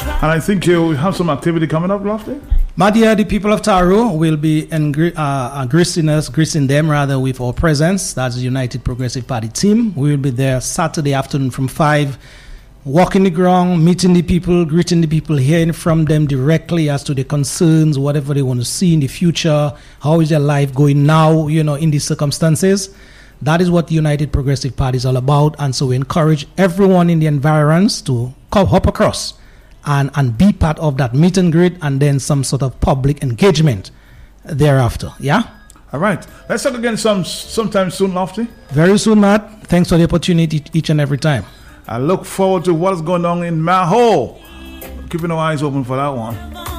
And I think you have some activity coming up, Lofty? My dear, the people of Taro will be gracing them with our presence. That's the United Progressive Party team. We will be there Saturday afternoon from 5, walking the ground, meeting the people, greeting the people, hearing from them directly as to their concerns, whatever they want to see in the future, how is their life going now, in these circumstances. That is what the United Progressive Party is all about. And so we encourage everyone in the environs to hop across and be part of that meet and greet and then some sort of public engagement thereafter. Yeah? All right. Let's talk again sometime soon, Lofty. Very soon, Matt. Thanks for the opportunity each and every time. I look forward to what's going on in Maho. Keeping our eyes open for that one.